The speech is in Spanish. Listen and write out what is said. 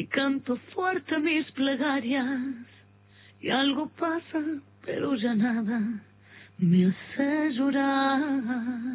canto fuerte mis plegarias y algo pasa, pero ya nada me hace llorar.